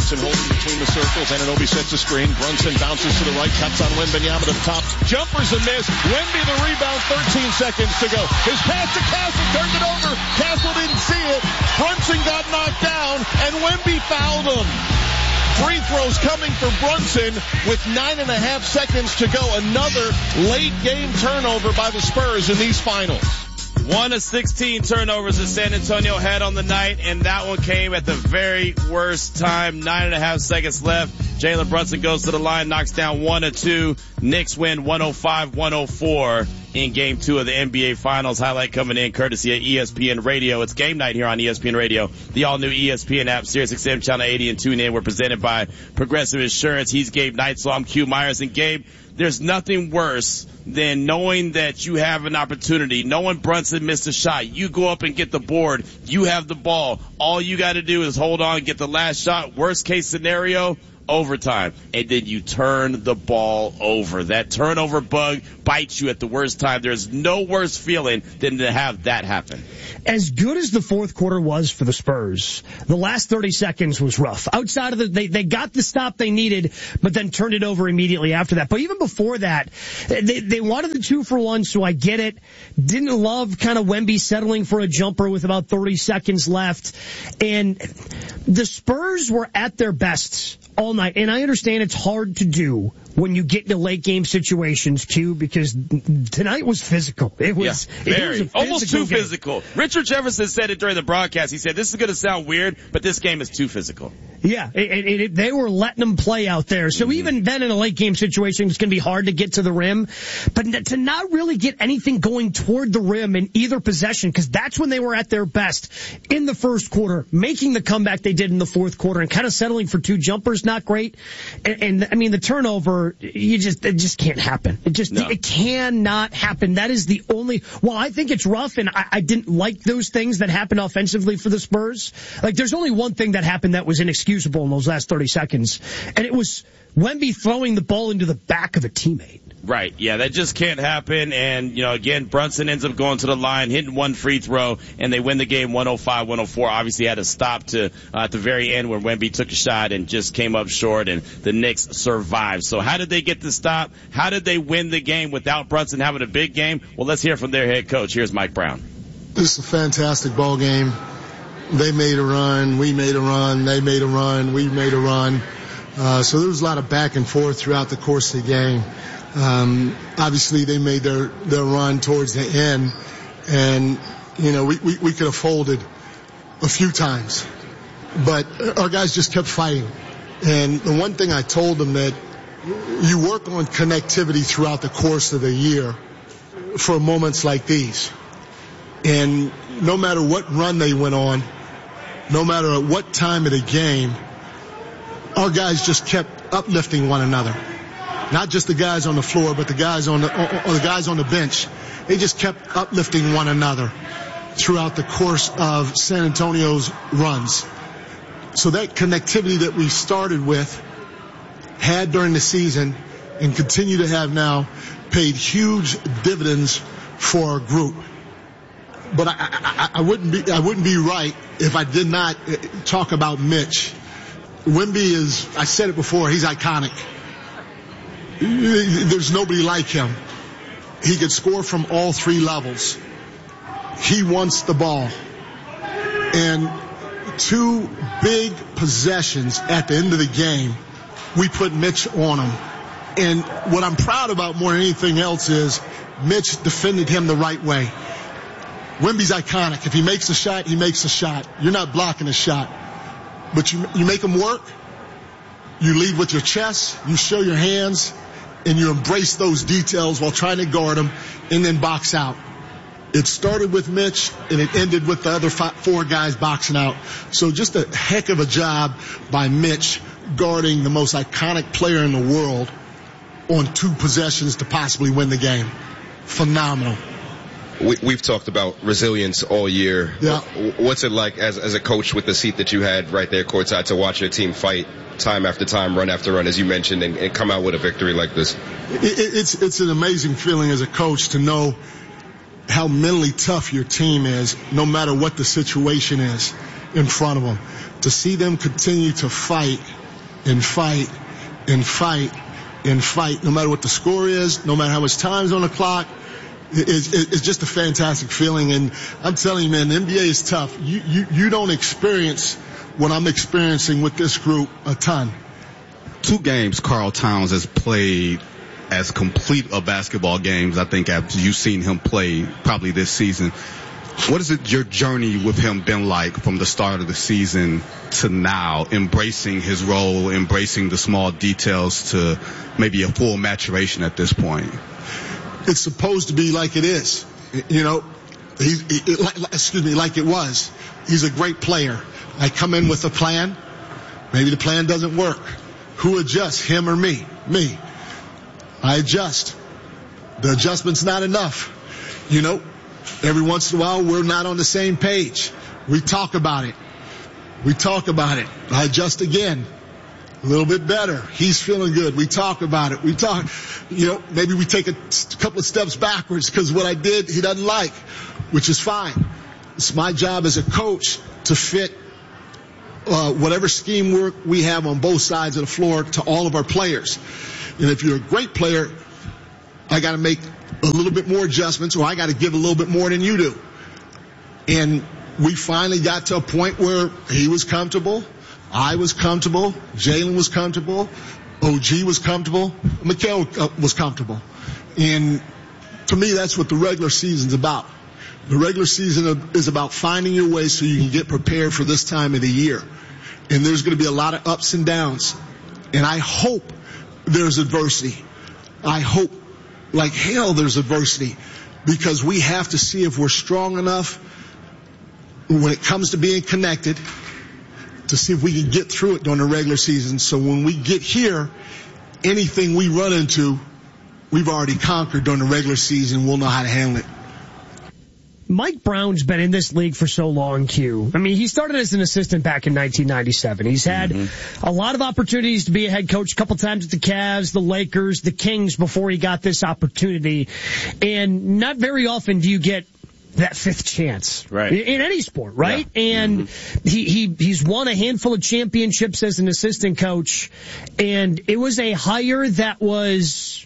Brunson holding between the circles. Anunoby sets a screen. Brunson bounces to the right, cuts on Wembanyama to the top. Jumpers a miss. Wemby the rebound, 13 seconds to go. His pass to Castle, turned it over. Castle didn't see it. Brunson got knocked down, and Wemby fouled him. Free throws coming for Brunson with 9.5 seconds to go. Another late game turnover by the Spurs in these finals. 1 of 16 turnovers that San Antonio had on the night, and that one came at the very worst time. 9.5 seconds left. Jalen Brunson goes to the line, knocks down 1 of 2. Knicks win 105-104 in Game 2 of the NBA Finals. Highlight coming in courtesy of ESPN Radio. It's game night here on ESPN Radio. The all-new ESPN app, SiriusXM Channel 80 and TuneIn. We're presented by Progressive Insurance. He's Gabe Neitzel. I'm Q Myers. And Gabe, there's nothing worse than knowing that you have an opportunity, knowing Brunson missed a shot. You go up and get the board. You have the ball. All you got to do is hold on, get the last shot. Worst case scenario, overtime. And then you turn the ball over. That turnover bug bites you at the worst time. There's no worse feeling than to have that happen. As good as the fourth quarter was for the Spurs, the last 30 seconds was rough. Outside of they got the stop they needed, but then turned it over immediately after that. But even before that, they wanted the 2-for-1, so I get it. Didn't love kind of Wemby settling for a jumper with about 30 seconds left. And the Spurs were at their best all night. And I understand it's hard to do when you get into late game situations, Q, because tonight was physical. It was very almost too physical. Richard Jefferson said it during the broadcast. He said, this is going to sound weird, but this game is too physical. Yeah, they were letting them play out there. So even then in a late game situation, it's going to be hard to get to the rim. But to not really get anything going toward the rim in either possession, because that's when they were at their best in the first quarter, making the comeback they did in the fourth quarter and kind of settling for 2 jumpers, not great. And I mean, the turnover, it just can't happen. It cannot happen. That is the only, well, I think it's rough, and I didn't like those things that happened offensively for the Spurs. Like, there's only one thing that happened that was inexcusable in those last 30 seconds, and it was Wemby throwing the ball into the back of a teammate. Right, yeah, that just can't happen. And, again, Brunson ends up going to the line, hitting 1 free throw, and they win the game 105-104. Obviously had a stop to at the very end where Wemby took a shot and just came up short, and the Knicks survived. So how did they get the stop? How did they win the game without Brunson having a big game? Well, let's hear from their head coach. Here's Mike Brown. This is a fantastic ball game. They made a run, we made a run, they made a run, we made a run. So there was a lot of back and forth throughout the course of the game. Obviously they made their run towards the end, and we could have folded a few times, but our guys just kept fighting. And the one thing I told them, that you work on connectivity throughout the course of the year for moments like these, and no matter what run they went on, no matter at what time of the game, our guys just kept uplifting one another. Not just the guys on the floor, but the guys on the bench. They just kept uplifting one another throughout the course of San Antonio's runs. So that connectivity that we started with, had during the season, and continue to have now, paid huge dividends for our group. But I wouldn't be right if I did not talk about Mitch. Wemby is, I said it before, he's iconic. There's nobody like him. He could score from all 3 levels. He wants the ball. And 2 big possessions at the end of the game, we put Mitch on him. And what I'm proud about more than anything else is Mitch defended him the right way. Wemby's iconic. If he makes a shot, he makes a shot. You're not blocking a shot. But you make him work, you lead with your chest, you show your hands, and you embrace those details while trying to guard him, and then box out. It started with Mitch, and it ended with the other 4 guys boxing out. So just a heck of a job by Mitch guarding the most iconic player in the world on 2 possessions to possibly win the game. Phenomenal. We've talked about resilience all year. Yeah. What's it like as a coach with the seat that you had right there courtside to watch your team fight time after time, run after run, as you mentioned, and come out with a victory like this? It's an amazing feeling as a coach to know how mentally tough your team is, no matter what the situation is in front of them. to see them continue to fight and fight and fight and fight, no matter what the score is, no matter how much time's on the clock, it's just a fantastic feeling. And I'm telling you, man, the NBA is tough. You don't experience what I'm experiencing with this group a ton. 2 games Karl Towns has played as complete of basketball games, I think, as you've seen him play probably this season. What has your journey with him been like from the start of the season to now, embracing his role, embracing the small details to maybe a full maturation at this point? It's supposed to be like it is, you know, like it was. He's a great player. I come in with a plan. Maybe the plan doesn't work. Who adjusts, him or me? Me. I adjust. The adjustment's not enough. You know, every once in a while we're not on the same page. We talk about it. I adjust again. A little bit better. He's feeling good. We talk about it. You know, maybe we take a couple of steps backwards because what I did he doesn't like, which is fine. It's my job as a coach to fit whatever scheme work we have on both sides of the floor to all of our players. And if you're a great player, I got to make a little bit more adjustments, or I got to give a little bit more than you do. And we finally got to a point where he was comfortable, I was comfortable, Jalen was comfortable, OG was comfortable, Mikal was comfortable. And to me, that's what the regular season's about. The regular season is about finding your way so you can get prepared for this time of the year. And there's going to be a lot of ups and downs. And I hope there's adversity. I hope like hell there's adversity, because we have to see if we're strong enough when it comes to being connected to see if we can get through it during the regular season. So when we get here, anything we run into, we've already conquered during the regular season. We'll know how to handle it. Mike Brown's been in this league for so long, Q. I mean, he started as an assistant back in 1997. He's had a lot of opportunities to be a head coach, a couple times at the Cavs, the Lakers, the Kings before he got this opportunity. And not very often do you get that 5th chance, right, in any sport, right? Yeah. And he's won a handful of championships as an assistant coach, and it was a hire that was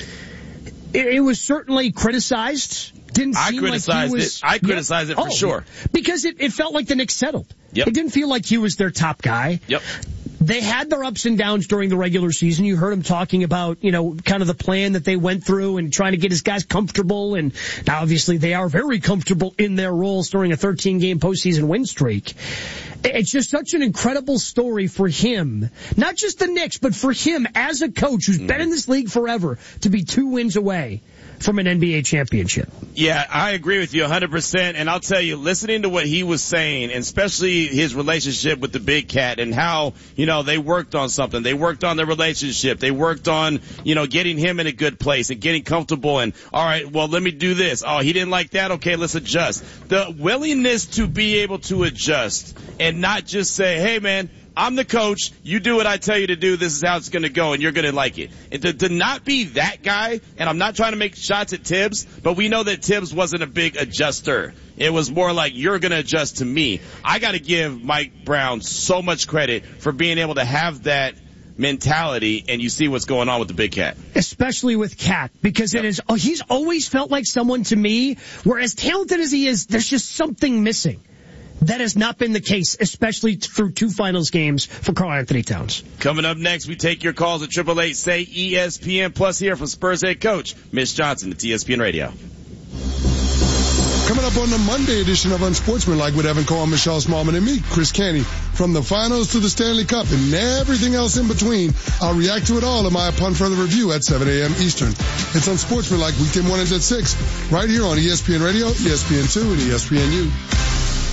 certainly criticized. Didn't seem I criticized like he was, it. I criticized it for sure. Because it felt like the Knicks settled. Yep. It didn't feel like he was their top guy. Yep. They had their ups and downs during the regular season. You heard him talking about, you know, kind of the plan that they went through and trying to get his guys comfortable. And now obviously they are very comfortable in their roles during a 13-game postseason win streak. It's just such an incredible story for him. Not just the Knicks, but for him as a coach who's been in this league forever to be 2 wins away from an NBA championship. Yeah, I agree with you 100%. And I'll tell you, listening to what he was saying, and especially his relationship with the Big Cat and how, you know, they worked on something. They worked on their relationship. They worked on, you know, getting him in a good place and getting comfortable. And, all right, well, let me do this. Oh, he didn't like that? Okay, let's adjust. The willingness to be able to adjust and not just say, hey, man, I'm the coach. You do what I tell you to do. This is how it's going to go, and you're going to like it. And to not be that guy, and I'm not trying to make shots at Tibbs, but we know that Tibbs wasn't a big adjuster. It was more like, you're going to adjust to me. I got to give Mike Brown so much credit for being able to have that mentality, and you see what's going on with the Big Cat. Especially with Cat, because it is, he's always felt like someone to me, where as talented as he is, there's just something missing. That has not been the case, especially through 2 finals games for Karl-Anthony Towns. Coming up next, we take your calls at 888-SAY-ESPN. Plus, here from Spurs head coach Mitch Johnson at ESPN Radio. Coming up on the Monday edition of Unsportsmanlike with Evan Cohen, Michelle Smallman, and me, Chris Canty. From the finals to the Stanley Cup and everything else in between, I'll react to it all in my Upon Further Review at 7 a.m. Eastern. It's Unsportsmanlike weekday mornings at 6, right here on ESPN Radio, ESPN2, and ESPNU.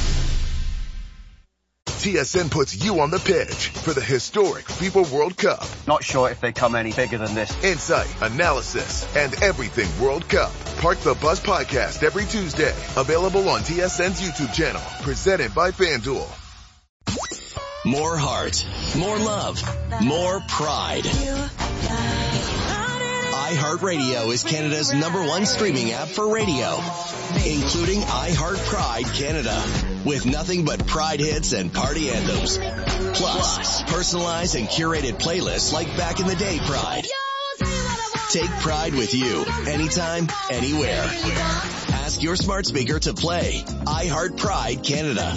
TSN puts you on the pitch for the historic FIFA World Cup. Not sure if they come any bigger than this. Insight, analysis, and everything World Cup. Park the Bus podcast every Tuesday. Available on TSN's YouTube channel. Presented by FanDuel. More heart, more love, more pride. iHeartRadio is Canada's #1 streaming app for radio, including iHeart Pride Canada, with nothing but pride hits and party anthems. Plus, personalized and curated playlists like back in the day Pride. Take Pride with you, anytime, anywhere. Ask your smart speaker to play iHeart Pride Canada.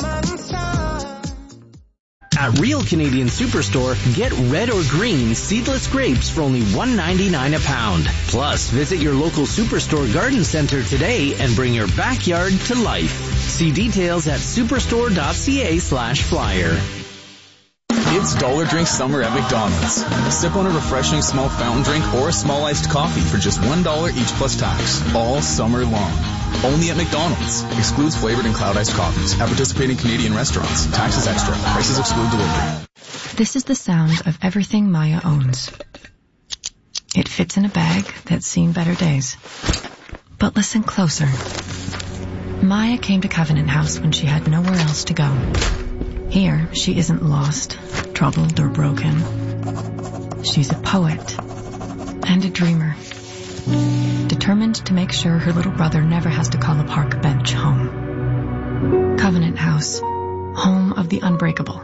At Real Canadian Superstore, get red or green seedless grapes for only $1.99 a pound. Plus, visit your local Superstore garden center today and bring your backyard to life. See details at superstore.ca/flyer. It's Dollar Drink Summer at McDonald's. Sip on a refreshing small fountain drink or a small iced coffee for just $1 each plus tax, all summer long. Only at McDonald's. Excludes flavored and cloud iced coffees at participating Canadian restaurants. Taxes extra. Prices exclude delivery. This is the sound of everything Maya owns. It fits in a bag that's seen better days. But listen closer. Maya came to Covenant House when she had nowhere else to go. Here, she isn't lost, troubled, or broken. She's a poet and a dreamer, determined to make sure her little brother never has to call a park bench home. Covenant House, home of the unbreakable.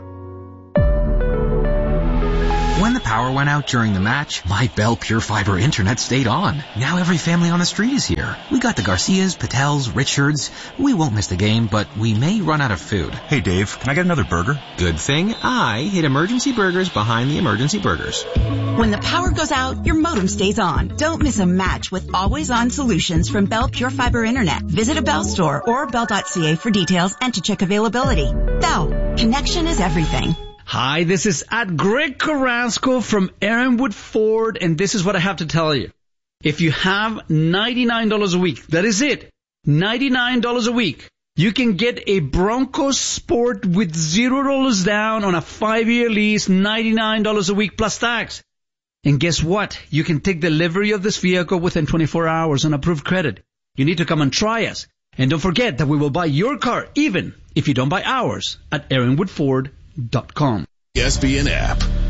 When the power went out during the match, my Bell Pure Fiber internet stayed on. Now every family on the street is here. We got the Garcias, Patels, Richards. We won't miss the game, but we may run out of food. Hey Dave, can I get another burger? Good thing I hid Emergency Burgers behind the Emergency Burgers. When the power goes out, your modem stays on. Don't miss a match with always-on solutions from Bell Pure Fiber Internet. Visit a Bell store or bell.ca for details and to check availability. Bell, connection is everything. Hi, this is at Greg Carrasco from Aaronwood Ford, and this is what I have to tell you. If you have $99 a week, that is it, $99 a week, you can get a Bronco Sport with $0 down on a 5-year lease, $99 a week plus tax. And guess what? You can take delivery of this vehicle within 24 hours on approved credit. You need to come and try us. And don't forget that we will buy your car even if you don't buy ours at aaronwoodford.com. ESPN app.